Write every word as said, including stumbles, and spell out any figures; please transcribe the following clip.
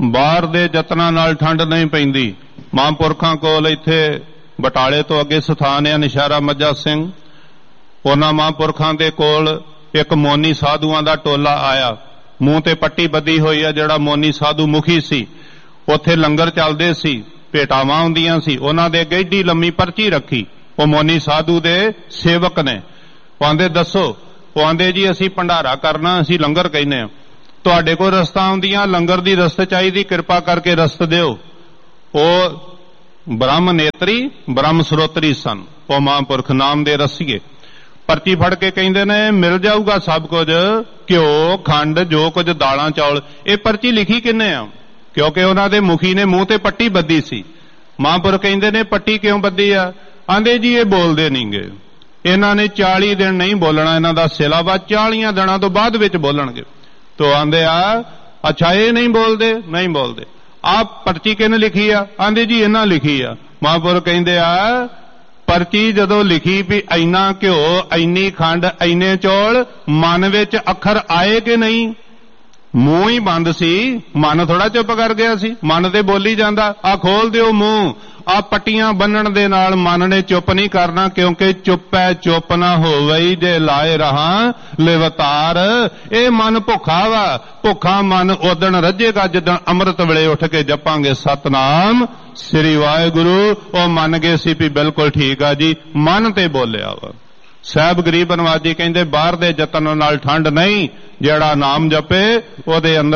ਬਾਹਰ ਦੇ ਯਤਨਾਂ ਨਾਲ ਠੰਡ ਨਹੀਂ ਪੈਂਦੀ। ਮਹਾਂਪੁਰਖਾਂ ਕੋਲ ਇੱਥੇ ਬਟਾਲੇ ਤੋਂ ਅੱਗੇ ਸਥਾਨ ਹੈ ਨਸ਼ਹਿਰਾ ਮੱਝਾ ਸਿੰਘ। ਉਹਨਾਂ ਮਹਾਂਪੁਰਖਾਂ ਦੇ ਕੋਲ ਇੱਕ ਮੋਨੀ ਸਾਧੂਆਂ ਦਾ ਟੋਲਾ ਆਇਆ। ਮੂੰਹ ਤੇ ਪੱਟੀ ਬੱਧੀ ਹੋਈ ਆ, ਜਿਹੜਾ ਮੋਨੀ ਸਾਧੂ ਮੁਖੀ ਸੀ। ਉੱਥੇ ਲੰਗਰ ਚੱਲਦੇ ਸੀ, ਭੇਟਾਵਾਂ ਹੁੰਦੀਆਂ ਸੀ। ਉਹਨਾਂ ਦੇ ਅੱਗੇ ਏਡੀ ਲੰਮੀ ਪਰਚੀ ਰੱਖੀ। ਉਹ ਮੋਨੀ ਸਾਧੂ ਦੇ ਸੇਵਕ ਨੇ। ਉਹ ਆਂਦੇ ਦੱਸੋ। ਉਹ ਆਂਦੇ ਜੀ ਅਸੀਂ ਭੰਡਾਰਾ ਕਰਨਾ, ਅਸੀਂ ਲੰਗਰ ਕਹਿੰਦੇ ਆ। ਤੁਹਾਡੇ ਕੋਲ ਰਸਤਾ ਆਉਂਦੀਆਂ, ਲੰਗਰ ਦੀ ਰਸਤ ਚਾਹੀਦੀ, ਕਿਰਪਾ ਕਰਕੇ ਰਸਤ ਦਿਓ। ਉਹ ਬ੍ਰਹਮ ਨੇਤਰੀ ਬ੍ਰਹਮ ਸਰੋਤਰੀ ਸਨ। ਉਹ ਮਹਾਂਪੁਰਖ ਨਾਮ ਦੇ ਰਸੀਏ ਪਰਚੀ ਫੜ ਕੇ ਕਹਿੰਦੇ ਨੇ ਮਿਲ ਜਾਊਗਾ ਸਭ ਕੁਝ, ਘਿਓ ਖੰਡ ਜੋ ਕੁਝ ਦਾਲਾਂ ਚੌਲ। ਇਹ ਪਰਚੀ ਲਿਖੀ ਕਿੰਨੇ ਆ? ਕਿਉਂਕਿ ਉਹਨਾਂ ਦੇ ਮੁਖੀ ਨੇ ਮੂੰਹ ਤੇ ਪੱਟੀ ਬੱਧੀ ਸੀ। ਮਹਾਂਪੁਰਖ ਕਹਿੰਦੇ ਨੇ ਪੱਟੀ ਕਿਉਂ ਬੱਧੀ ਆ? ਆਂਦੇ ਜੀ ਇਹ ਬੋਲਦੇ ਨਹੀਂਗੇ, ਇਹਨਾਂ ਨੇ ਚਾਲੀ ਦਿਨ ਨਹੀਂ ਬੋਲਣਾ, ਇਹਨਾਂ ਦਾ ਸਿਲਾਵਾ ਚਾਲੀਆਂ ਦਿਨਾਂ ਤੋਂ ਬਾਅਦ ਵਿੱਚ ਬੋਲਣਗੇ। ਤੋ ਆਂਦੇ ਆ ਅੱਛਾ ਇਹ ਨਹੀਂ ਬੋਲਦੇ? ਨਹੀਂ ਬੋਲਦੇ। ਆਪ ਪਰਚੀ ਕਿਹਨੇ ਲਿਖੀ ਆ? ਆਂਦੇ ਜੀ ਇਹਨਾਂ ਲਿਖੀ ਆ। ਮਹਾਂਪੁਰਖ ਕਹਿੰਦੇ ਆ ਪਰਚੀ ਜਦੋਂ ਲਿਖੀ ਵੀ ਇੰਨਾ ਘਿਓ ਇੰਨੀ ਖੰਡ ਇੰਨੇ ਚੌਲ, ਮਨ ਵਿੱਚ ਅੱਖਰ ਆਏ ਕਿ ਨਹੀਂ? ਮੂੰਹ ਹੀ ਬੰਦ ਸੀ, ਮਨ ਥੋੜਾ ਚੁੱਪ ਕਰ ਗਿਆ ਸੀ। ਮਨ ਤੇ ਬੋਲੀ ਜਾਂਦਾ। ਆ ਖੋਲ ਦਿਓ ਮੂੰਹ। ਆ ਪੱਟੀਆਂ ਬੰਨਣ ਦੇ ਨਾਲ ਮਨ ਨੇ ਚੁੱਪ ਨਹੀਂ ਕਰਨਾ, ਕਿਉਂਕਿ ਚੁੱਪ ਹੈ ਚੁੱਪ ਨਾ ਹੋਵਈ ਜੇ ਲਾਏ ਰਹਾ ਲਿਵਤਾਰ। ਇਹ ਮਨ ਭੁੱਖਾ ਵਾ। ਭੁੱਖਾ ਮਨ ਉਦਣ ਰੱਜੇਗਾ ਜਦੋਂ ਅੰਮ੍ਰਿਤ ਵੇਲੇ ਉੱਠ ਕੇ ਜਪਾਂਗੇ ਸਤਨਾਮ ਸ੍ਰੀ ਵਾਹਿਗੁਰੂ। ਉਹ ਮੰਨ ਗਏ ਸੀ ਵੀ ਬਿਲਕੁਲ ਠੀਕ ਆ ਜੀ, ਮਨ ਤੇ ਬੋਲਿਆ ਵਾ। ਸਾਹਿਬ ਗਰੀਬ ਨਵਾਜੀ ਕਹਿੰਦੇ ਬਾਹਰ ਦੇ ਯਤਨ ਨਾਲ ਠੰਡ ਨਹੀਂ, ਜਿਹੜਾ ਨਾਮ ਜਪੇ ਉਹਦੇ ਅੰਦਰ